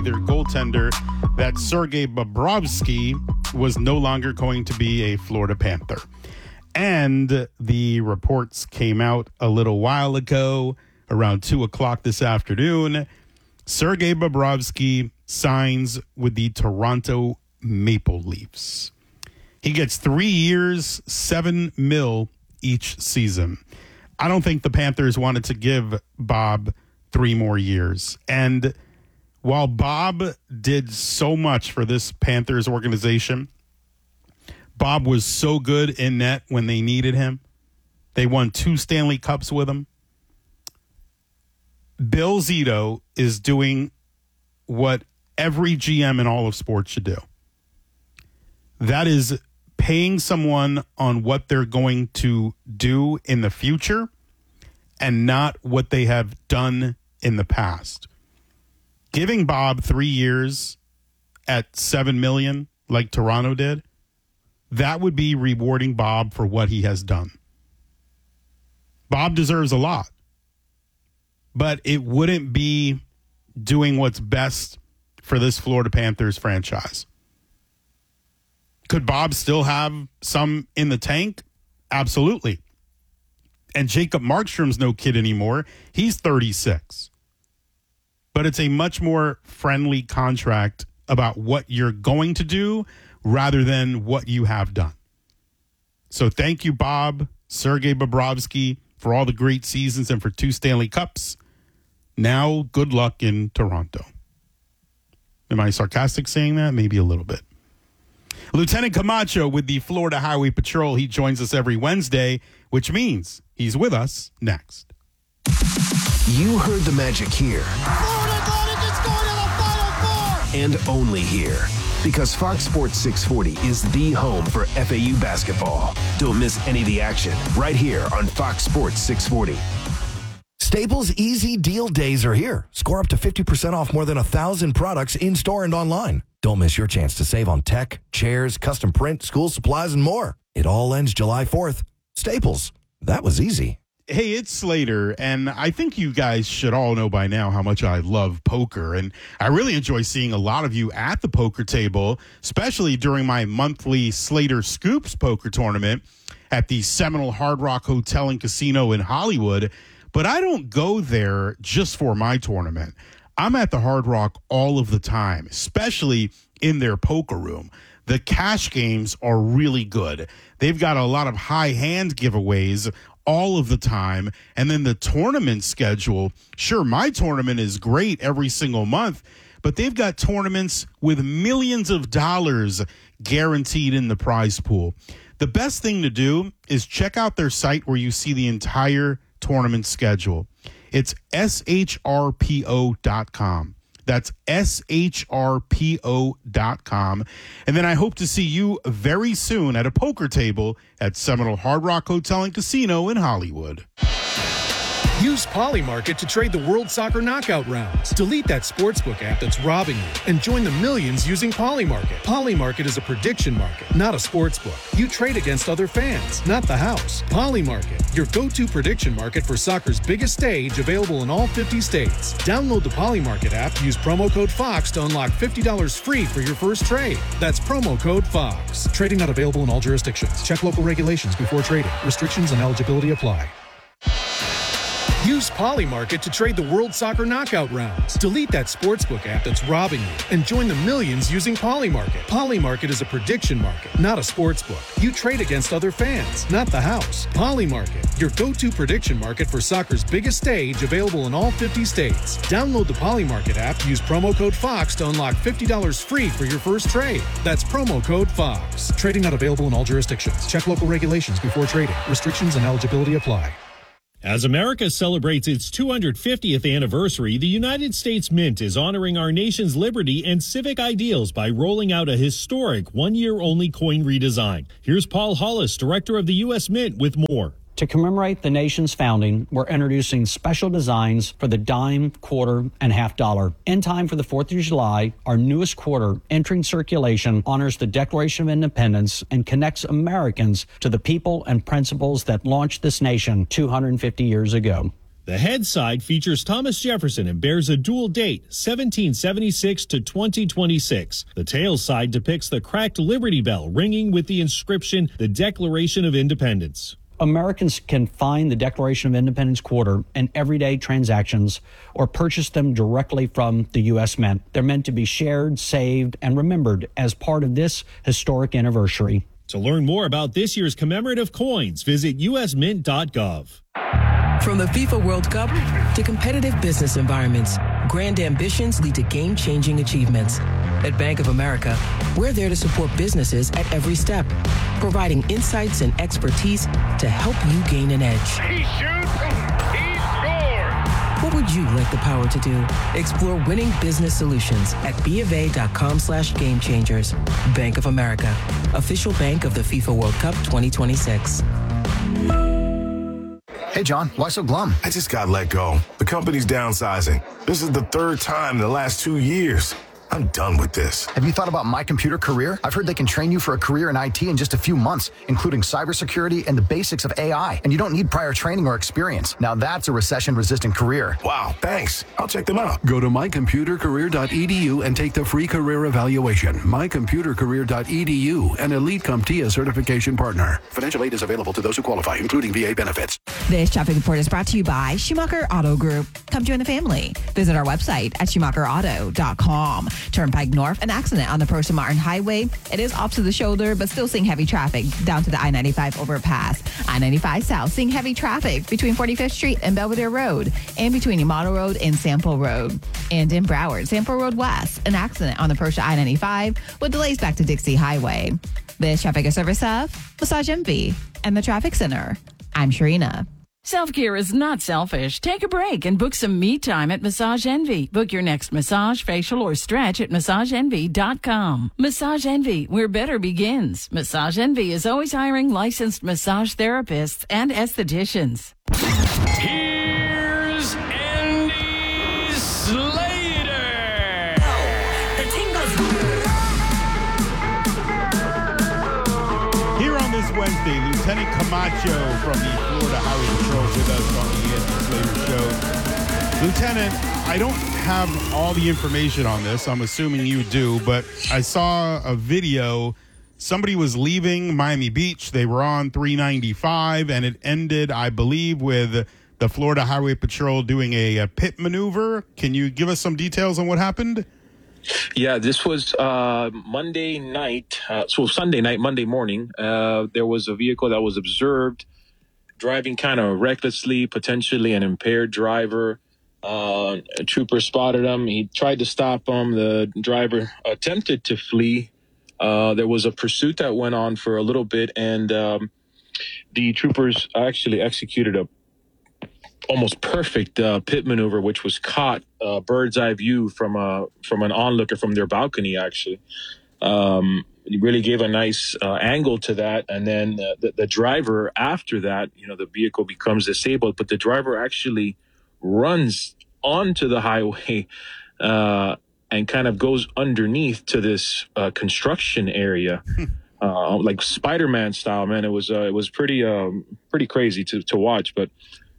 their goaltender, that Sergei Bobrovsky was no longer going to be a Florida Panther. And the reports came out a little while ago, around 2 o'clock this afternoon. Sergei Bobrovsky signs with the Toronto Maple Leafs. He gets 3 years, $7 million each season. I don't think the Panthers wanted to give Bob 3 more years. And while Bob did so much for this Panthers organization, Bob was so good in net when they needed him. They won 2 Stanley Cups with him. Bill Zito is doing what every GM in all of sports should do. That is paying someone on what they're going to do in the future and not what they have done in the past. Giving Bob 3 years at $7 million, like Toronto did, that would be rewarding Bob for what he has done. Bob deserves a lot, but it wouldn't be doing what's best for this Florida Panthers franchise. Could Bob still have some in the tank? Absolutely. And Jacob Markstrom's no kid anymore. He's 36. But it's a much more friendly contract about what you're going to do rather than what you have done. So thank you, Bob, Sergei Bobrovsky, for all the great seasons and for 2 Stanley Cups. Now, good luck in Toronto. Am I sarcastic saying that? Maybe a little bit. Lieutenant Camacho with the Florida Highway Patrol. He joins us every Wednesday, which means he's with us next. You heard the magic here. Florida Atlantic is going to the Final Four! And only here. Because Fox Sports 640 is the home for FAU basketball. Don't miss any of the action right here on Fox Sports 640. Staples Easy Deal Days are here. Score up to 50% off more than 1,000 products in-store and online. Don't miss your chance to save on tech, chairs, custom print, school supplies, and more. It all ends July 4th. Staples. That was easy. Hey, it's Slater, and I think you guys should all know by now how much I love poker, and I really enjoy seeing a lot of you at the poker table, especially during my monthly Slater Scoops poker tournament at the Seminole Hard Rock Hotel and Casino in Hollywood. But I don't go there just for my tournament. I'm at the Hard Rock all of the time, especially in their poker room. The cash games are really good. They've got a lot of high hand giveaways all of the time. And then the tournament schedule, sure, my tournament is great every single month, but they've got tournaments with millions of dollars guaranteed in the prize pool. The best thing to do is check out their site where you see the entire tournament schedule. It's shrpo.com. That's shrpo.com. And then I hope to see you very soon at a poker table at Seminole Hard Rock Hotel and Casino in Hollywood. Use Polymarket to trade the World Soccer Knockout rounds. Delete that sportsbook app that's robbing you and join the millions using Polymarket. Polymarket is a prediction market, not a sportsbook. You trade against other fans, not the house. Polymarket, your go-to prediction market for soccer's biggest stage, available in all 50 states. Download the Polymarket app, use promo code FOX to unlock $50 free for your first trade. That's promo code FOX. Trading not available in all jurisdictions. Check local regulations before trading. Restrictions and eligibility apply. Use Polymarket to trade the World Soccer Knockout rounds. Delete that sportsbook app that's robbing you and join the millions using Polymarket. Polymarket is a prediction market, not a sportsbook. You trade against other fans, not the house. Polymarket, your go-to prediction market for soccer's biggest stage, available in all 50 states. Download the Polymarket app, use promo code FOX to unlock $50 free for your first trade. That's promo code FOX. Trading not available in all jurisdictions. Check local regulations before trading. Restrictions and eligibility apply. As America celebrates its 250th anniversary, the United States Mint is honoring our nation's liberty and civic ideals by rolling out a historic one-year-only coin redesign. Here's Paul Hollis, director of the U.S. Mint, with more. To commemorate the nation's founding, we're introducing special designs for the dime, quarter, and half dollar. In time for the 4th of July, our newest quarter, entering circulation, honors the Declaration of Independence and connects Americans to the people and principles that launched this nation 250 years ago. The head side features Thomas Jefferson and bears a dual date, 1776 to 2026. The tail side depicts the cracked Liberty Bell ringing with the inscription, the Declaration of Independence. Americans can find the Declaration of Independence quarter in everyday transactions or purchase them directly from the U.S. Mint. They're meant to be shared, saved, and remembered as part of this historic anniversary. To learn more about this year's commemorative coins, visit usmint.gov. From the FIFA World Cup to competitive business environments, grand ambitions lead to game-changing achievements. At Bank of America, we're there to support businesses at every step, providing insights and expertise to help you gain an edge. He shoots, he scores! What would you like the power to do? Explore winning business solutions at BofA.com/gamechangers. Bank of America, official bank of the FIFA World Cup 2026. Hey, John, why so glum? I just got let go. The company's downsizing. This is the third time in the last 2 years. I'm done with this. Have you thought about My Computer Career? I've heard they can train you for a career in IT in just a few months, including cybersecurity and the basics of AI. And you don't need prior training or experience. Now that's a recession-resistant career. Wow, thanks. I'll check them out. Go to mycomputercareer.edu and take the free career evaluation. Mycomputercareer.edu, an Elite CompTIA certification partner. Financial aid is available to those who qualify, including VA benefits. This traffic report is brought to you by Schumacher Auto Group. Come join the family. Visit our website at schumacherauto.com. Turnpike North, an accident on the Pershing Martin Highway. It is off to the shoulder, but still seeing heavy traffic down to the I-95 overpass. I-95 South, seeing heavy traffic between 45th Street and Belvedere Road, and between Yamato Road and Sample Road. And in Broward, Sample Road West, an accident on the Pershing I-95 with delays back to Dixie Highway. This traffic is service of Massage Envy and the Traffic Center. I'm Sharina. Self-care is not selfish. Take a break and book some me time at Massage Envy. Book your next massage, facial, or stretch at MassageEnvy.com. Massage Envy, where better begins. Massage Envy is always hiring licensed massage therapists and estheticians. Here's Andy Slater. Here on this Wednesday, Lieutenant Camacho from the Florida Highway Patrol with us on the Andy Slater Show. Lieutenant, I don't have all the information on this. I'm assuming you do, but I saw a video. Somebody was leaving Miami Beach. They were on 395, and it ended, I believe, with the Florida Highway Patrol doing a pit maneuver. Can you give us some details on what happened? Yeah, this was Monday night. Sunday night, Monday morning. There was a vehicle that was observed driving kind of recklessly, potentially an impaired driver. A trooper spotted him. He tried to stop him. The driver attempted to flee. There was a pursuit that went on for a little bit, and the troopers actually executed a almost perfect pit maneuver, which was caught bird's eye view from an onlooker from their balcony. Actually, it really gave a nice angle to that. And then the driver, after that, the vehicle becomes disabled, but the driver actually runs onto the highway and kind of goes underneath to this construction area. Like Spider-Man style, man. It was pretty crazy to watch, but.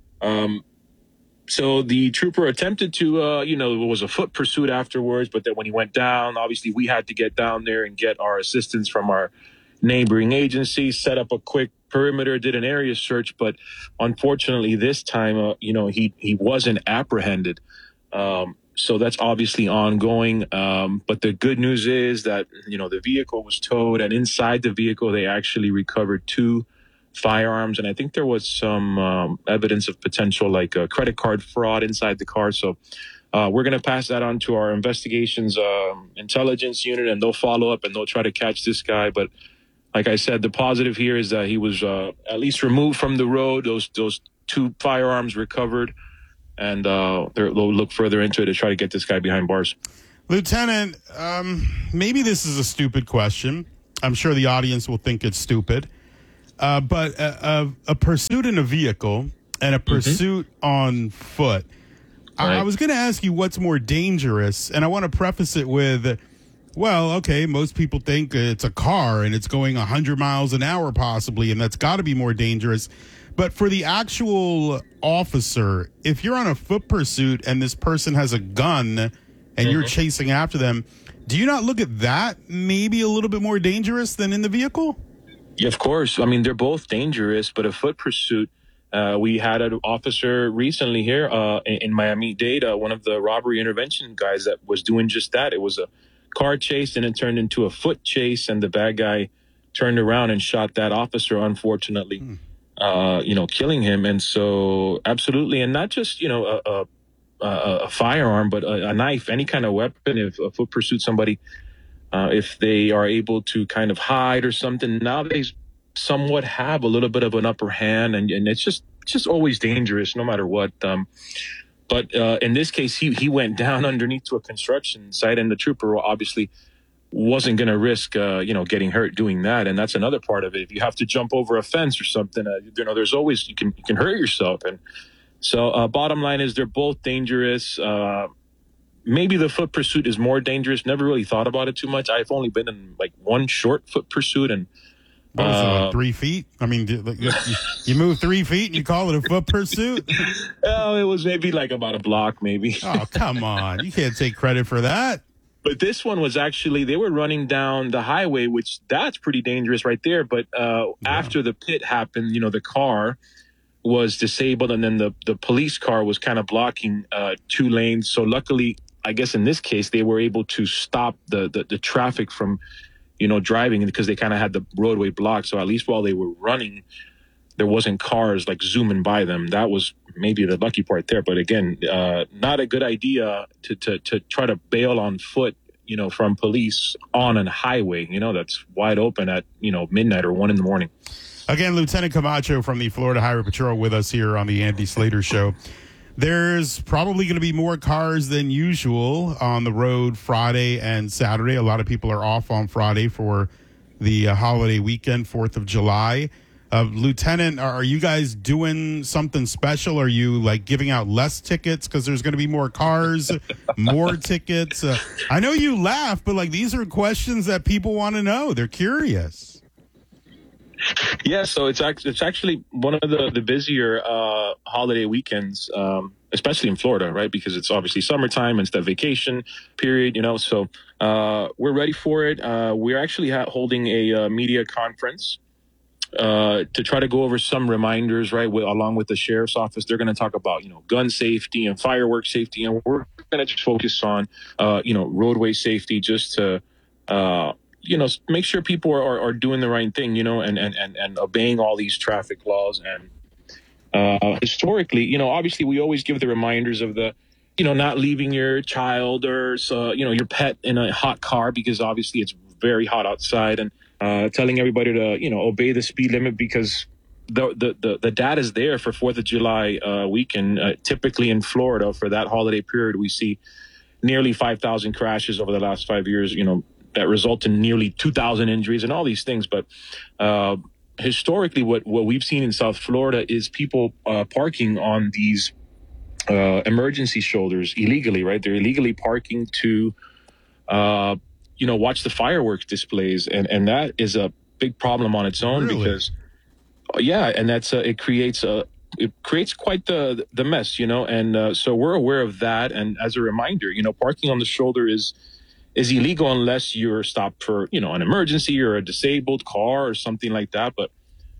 So the trooper attempted to, it was a foot pursuit afterwards, but then when he went down, obviously we had to get down there and get our assistance from our neighboring agencies, set up a quick perimeter, did an area search, but unfortunately this time, he wasn't apprehended. So that's obviously ongoing. But the good news is that, the vehicle was towed, and inside the vehicle, they actually recovered 2 firearms, and I think there was some evidence of potential like credit card fraud inside the car. So we're going to pass that on to our investigations intelligence unit, and they'll follow up and they'll try to catch this guy. But like I said, the positive here is that he was at least removed from the road. Those 2 firearms recovered, and they'll look further into it to try to get this guy behind bars. Lieutenant, maybe this is a stupid question. I'm sure the audience will think it's stupid. But a pursuit in a vehicle and a pursuit on foot. Right. I was going to ask you what's more dangerous, and I want to preface it with, well, okay, most people think it's a car and it's going 100 miles an hour possibly, and that's got to be more dangerous. But for the actual officer, if you're on a foot pursuit and this person has a gun and you're chasing after them, do you not look at that maybe a little bit more dangerous than in the vehicle? Yeah, of course. I mean, they're both dangerous, but a foot pursuit, we had an officer recently here in Miami-Dade, one of the robbery intervention guys that was doing just that. It was a car chase and it turned into a foot chase, and the bad guy turned around and shot that officer, unfortunately, killing him. And so absolutely. And not just, a firearm, but a knife, any kind of weapon. If a foot pursues somebody, if they are able to kind of hide or something, now they somewhat have a little bit of an upper hand, and it's just always dangerous no matter what. But in this case, he went down underneath to a construction site, and the trooper obviously wasn't going to risk, getting hurt doing that. And that's another part of it. If you have to jump over a fence or something, there's always, you can hurt yourself. And so bottom line is they're both dangerous. Maybe the foot pursuit is more dangerous. Never really thought about it too much. I've only been in like one short foot pursuit, and what was it, like 3 feet? I mean, you move 3 feet and you call it a foot pursuit? Oh, it was maybe like about a block, maybe. Oh, come on. You can't take credit for that. But this one was actually, they were running down the highway, which that's pretty dangerous right there. But after the pit happened, the car was disabled, and then the police car was kind of blocking 2 lanes. So luckily, I guess in this case, they were able to stop the traffic from driving, because they kind of had the roadway blocked. So at least while they were running, there wasn't cars like zooming by them. That was maybe the lucky part there. But again, not a good idea to try to bail on foot, from police on a highway, that's wide open at, midnight or 1 a.m. Again, Lieutenant Camacho from the Florida Highway Patrol with us here on the Andy Slater Show. There's probably going to be more cars than usual on the road Friday and Saturday. A lot of people are off on Friday for the holiday weekend, 4th of July. Lieutenant, are you guys doing something special? Are you like giving out less tickets because there's going to be more cars, more tickets? I know you laugh, but like these are questions that people want to know. They're curious. Yeah, so it's actually one of the busier holiday weekends, especially in Florida, right? Because it's obviously summertime and it's the vacation period, So we're ready for it. We're actually holding a media conference to try to go over some reminders, right? Along with the sheriff's office, they're going to talk about gun safety and firework safety, and we're going to just focus on roadway safety, just to make sure people are doing the right thing, and obeying all these traffic laws. And historically, obviously we always give the reminders of the, not leaving your child or, your pet in a hot car, because obviously it's very hot outside, and telling everybody to, obey the speed limit, because the data is there for 4th of July weekend. Typically in Florida for that holiday period, we see nearly 5,000 crashes over the last 5 years, that result in nearly 2,000 injuries and all these things. But historically, what we've seen in South Florida is people parking on these emergency shoulders illegally, right? They're illegally parking to, watch the fireworks displays. And that is a big problem on its own. Really? Because, and that's it creates quite the mess, and so we're aware of that. And as a reminder, parking on the shoulder is illegal unless you're stopped for, an emergency or a disabled car or something like that. But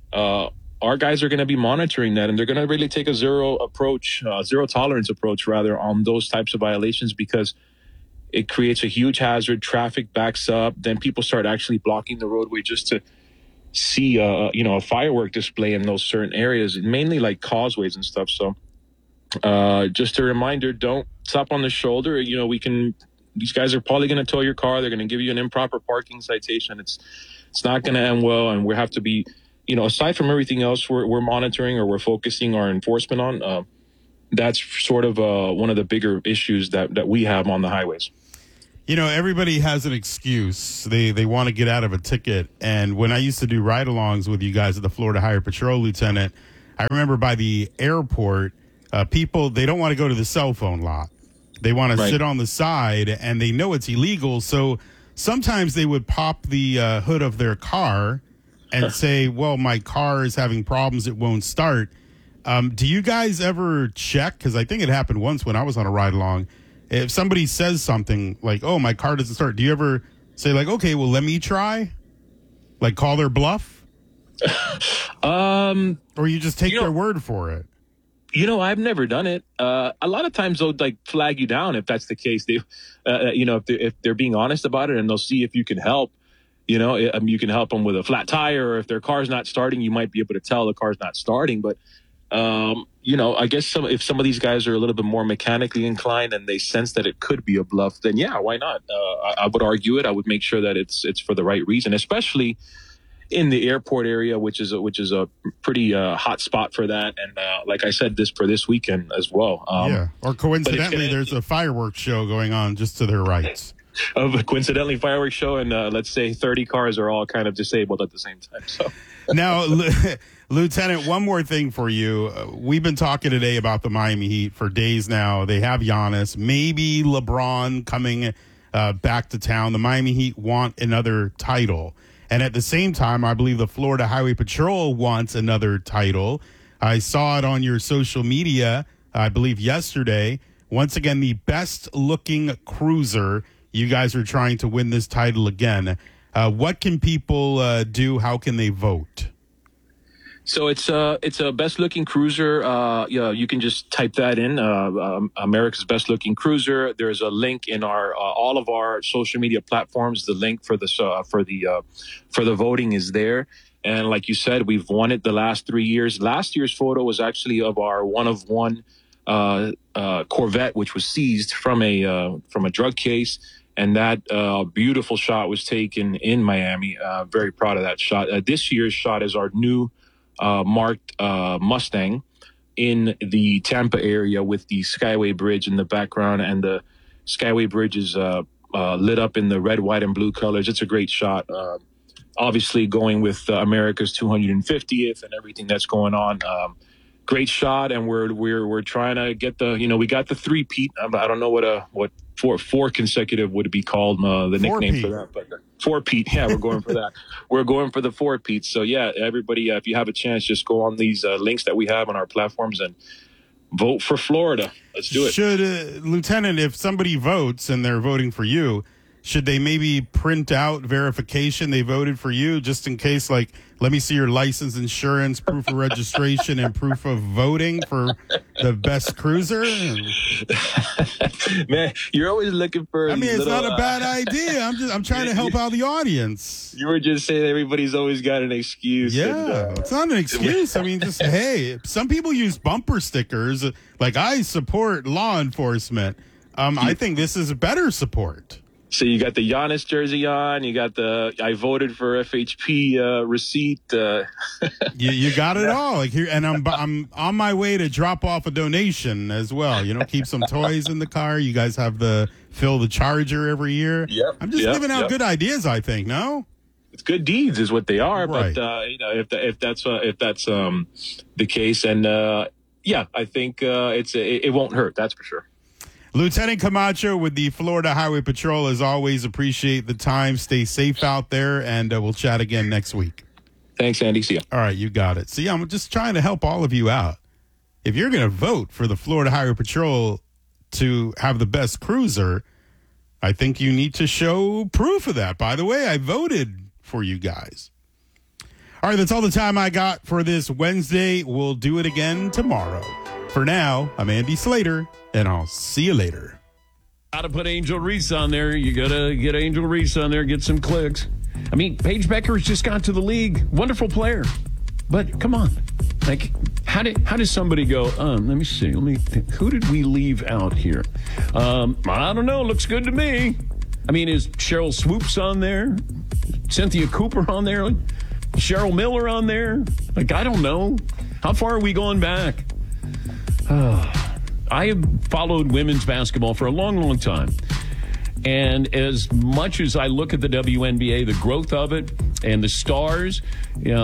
our guys are going to be monitoring that, and they're going to really take a zero tolerance approach rather on those types of violations, because it creates a huge hazard. Traffic backs up. Then people start actually blocking the roadway just to see, a firework display in those certain areas, mainly like causeways and stuff. So just a reminder, don't stop on the shoulder. These guys are probably going to tow your car. They're going to give you an improper parking citation. It's not going to end well, and we have to be, aside from everything else we're monitoring or we're focusing our enforcement on, that's sort of one of the bigger issues that we have on the highways. Everybody has an excuse. They want to get out of a ticket. And when I used to do ride-alongs with you guys at the Florida Highway Patrol, Lieutenant, I remember by the airport, people, they don't want to go to the cell phone lot. They want to sit on the side, and they know it's illegal. So sometimes they would pop the hood of their car and say, well, my car is having problems, it won't start. Do you guys ever check? Because I think it happened once when I was on a ride along. If somebody says something like, oh, my car doesn't start, do you ever say like, okay, well, let me try? Like call their bluff? Or you just take their word for it? I've never done it. A lot of times they'll like flag you down if that's the case. They, if they're being honest about it, and they'll see if you can help. You can help them with a flat tire, or if their car's not starting, you might be able to tell the car's not starting. But I guess if some of these guys are a little bit more mechanically inclined and they sense that it could be a bluff, then yeah, why not? I would argue it. I would make sure that it's for the right reason, especially in the airport area, which is a pretty hot spot for that. And like I said, this weekend as well. Or coincidentally, there's a fireworks show going on just to their rights. Coincidentally, fireworks show, and let's say 30 cars are all kind of disabled at the same time. So now, Lieutenant, one more thing for you. We've been talking today about the Miami Heat for days now. They have Giannis, maybe LeBron coming back to town. The Miami Heat want another title. And at the same time, I believe the Florida Highway Patrol wants another title. I saw it on your social media, I believe yesterday. Once again, the best-looking cruiser. You guys are trying to win this title again. What can people do? How can they vote? So it's a best looking cruiser. You can just type that in. America's best looking cruiser. There's a link in our all of our social media platforms. The link for the voting is there. And like you said, we've won it the last 3 years. Last year's photo was actually of our one of one Corvette, which was seized from a drug case. And that beautiful shot was taken in Miami. Very proud of that shot. This year's shot is our new marked Mustang in the Tampa area with the Skyway Bridge in the background. And the Skyway Bridge is lit up in the red, white, and blue colors. It's a great shot. Obviously going with America's 250th and everything that's going on. Great shot. And we're trying to get we got the three-peat. I don't know what four consecutive would be called, the nickname for that, but four-peat. Yeah, we're going for that. We're going for the four-peat. So yeah, everybody, if you have a chance, just go on these links that we have on our platforms and vote for Florida. Let's do it. Should, Lieutenant, if somebody votes and they're voting for you, should they maybe print out verification they voted for you, just in case, like, let me see your license, insurance, proof of registration, and proof of voting for the best cruiser? Man, you're always looking for. I mean, it's not a bad idea. I'm trying to help out the audience. You were just saying everybody's always got an excuse. Yeah, it's not an excuse. I mean, just hey, some people use bumper stickers. Like, I support law enforcement. I think this is better support. So you got the Giannis jersey on. You got the I voted for FHP receipt. You got it all. Like here, and I'm on my way to drop off a donation as well. Keep some toys in the car. You guys have the fill the charger every year. Yep. I'm just giving out good ideas. I think no. It's good deeds is what they are. Right. But if that's the case, and I think it won't hurt. That's for sure. Lieutenant Camacho with the Florida Highway Patrol, as always, appreciate the time. Stay safe out there, and we'll chat again next week. Thanks, Andy. See ya. All right, you got it. See, I'm just trying to help all of you out. If you're going to vote for the Florida Highway Patrol to have the best cruiser, I think you need to show proof of that. By the way, I voted for you guys. All right, that's all the time I got for this Wednesday. We'll do it again tomorrow. For now, I'm Andy Slater, and I'll see you later. Got to put Angel Reese on there. You got to get Angel Reese on there, get some clicks. I mean, Paige Beckers just got to the league. Wonderful player. But come on. Like, how does somebody go, let me see. Who did we leave out here? I don't know. Looks good to me. I mean, is Cheryl Swoops on there? Cynthia Cooper on there? Cheryl Miller on there? Like, I don't know. How far are we going back? I have followed women's basketball for a long, long time. And as much as I look at the WNBA, the growth of it and the stars, they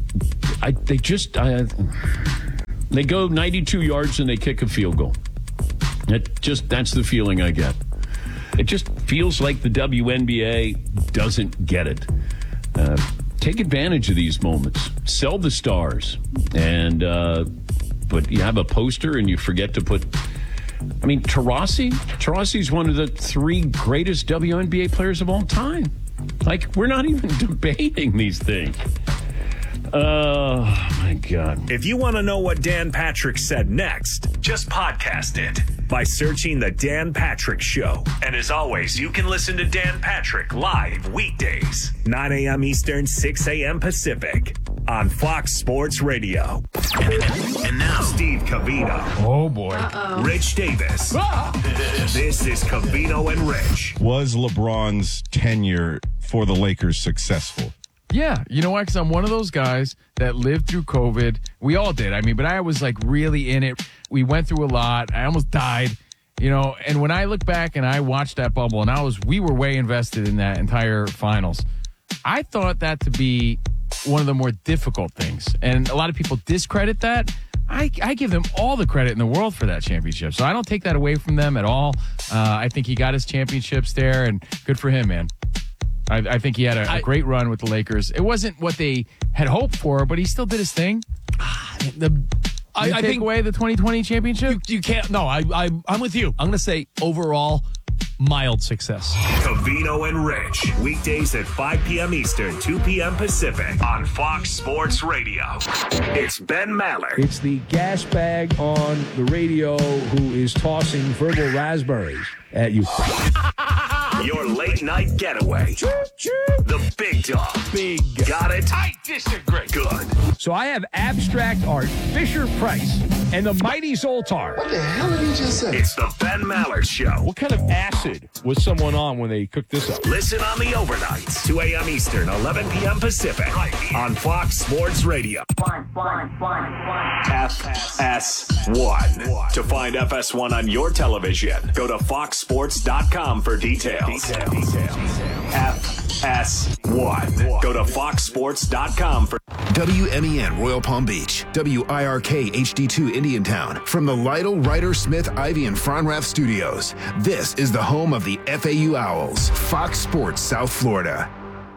go 92 yards and they kick a field goal. That's the feeling I get. It just feels like the WNBA doesn't get it. take advantage of these moments. Sell the stars. And but you have a poster and you forget to put... I mean, Taurasi's one of the 3 greatest WNBA players of all time. Like, we're not even debating these things. Oh, my God. If you want to know what Dan Patrick said next, just podcast it by searching The Dan Patrick Show. And as always, you can listen to Dan Patrick live weekdays, 9 a.m. Eastern, 6 a.m. Pacific on Fox Sports Radio. And now, Steve Covino. Oh, boy. Rich Davis. This is Covino and Rich. Was LeBron's tenure for the Lakers successful? Yeah, you know why? Because I'm one of those guys that lived through COVID. We all did. I mean, but I was like really in it. We went through a lot. I almost died, you know. And when I look back and I watched that bubble, and we were way invested in that entire finals. I thought that to be one of the more difficult things, and a lot of people discredit that. I give them all the credit in the world for that championship, so I don't take that away from them at all. I think he got his championships there, and good for him, man. I think he had a great run with the Lakers. It wasn't what they had hoped for, but he still did his thing. I think away the 2020 championship. You can't. No, I'm with you. I'm going to say overall mild success. Covino and Rich, weekdays at 5 p.m. Eastern, 2 p.m. Pacific on Fox Sports Radio. It's Ben Maller. It's the gas bag on the radio who is tossing verbal raspberries at you. Your late night getaway. The big dog. Big. Got it? I disagree. Good. So I have abstract art, Fisher-Price, and the mighty Zoltar. What the hell did he just say? It's the Ben Maller Show. What kind of acid was someone on when they cooked this up? Listen on the overnights, 2 a.m. Eastern, 11 p.m. Pacific, on Fox Sports Radio. FS1. To find FS1 on your television, go to foxsports.com for details. FS1. Go to foxsports.com for WMEN Royal Palm Beach, WIRK HD2 Indiantown, from the Lytle, Ryder, Smith, Ivy, and Fronrath Studios. This is the home of the FAU Owls, Fox Sports South Florida.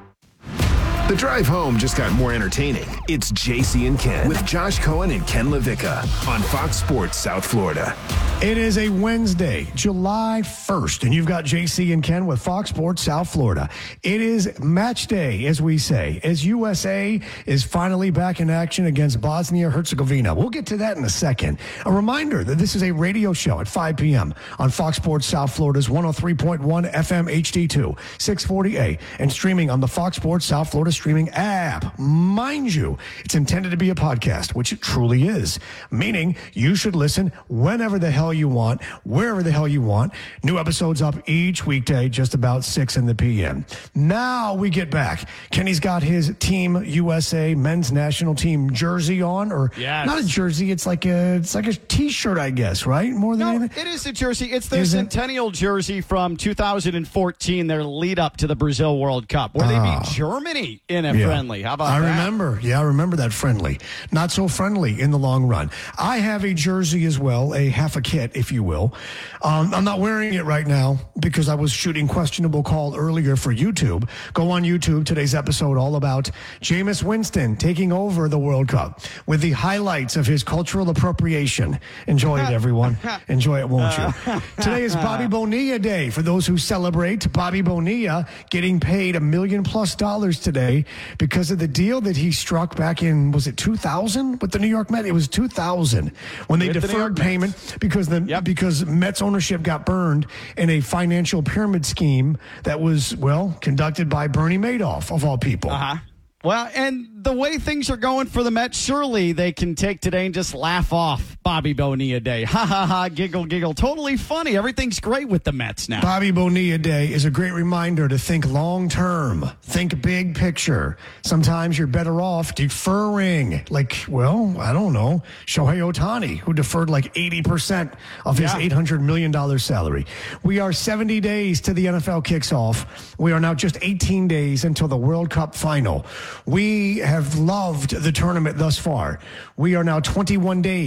The drive home just got more entertaining. It's JC and Ken with Josh Cohen and Ken LaVicka on Fox Sports South Florida. It is a Wednesday, July 1st, and you've got JC and Ken with Fox Sports South Florida. It is match day, as we say, as USA is finally back in action against Bosnia-Herzegovina. We'll get to that in a second. A reminder that this is a radio show at 5 p.m. on Fox Sports South Florida's 103.1 FM HD2, 640A, and streaming on the Fox Sports South Florida streaming app. Mind you, it's intended to be a podcast, which it truly is, meaning you should listen whenever the hell you want, wherever the hell you want. New episodes up each weekday, just about 6 in the p.m. Now we get back. Kenny's got his Team USA men's national team jersey on, or not a jersey. It's like a T-shirt, I guess, right? More than anything. It is a jersey. It's their centennial jersey from 2014, their lead up to the Brazil World Cup, where they beat Germany in a friendly. How about that? I remember that friendly. Not so friendly in the long run. I have a jersey as well, a half a kit, if you will. I'm not wearing it right now because I was shooting Questionable Call earlier for YouTube. Go on YouTube. Today's episode all about Jameis Winston taking over the World Cup with the highlights of his cultural appropriation. Enjoy it, everyone. Enjoy it, won't you? Today is Bobby Bonilla Day. For those who celebrate, Bobby Bonilla getting paid $1 million+ today because of the deal that he struck back in, was it 2000 with the New York Mets? It was 2000 when they deferred payment because because Mets ownership got burned in a financial pyramid scheme that was, conducted by Bernie Madoff, of all people. Well, and the way things are going for the Mets, surely they can take today and just laugh off Bobby Bonilla Day. Ha, ha, ha, giggle, giggle. Totally funny. Everything's great with the Mets now. Bobby Bonilla Day is a great reminder to think long-term. Think big picture. Sometimes you're better off deferring. Like, I don't know, Shohei Ohtani, who deferred like 80% of his $800 million salary. We are 70 days to the NFL kicks off. We are now just 18 days until the World Cup final. We have loved the tournament thus far. We are now 21 days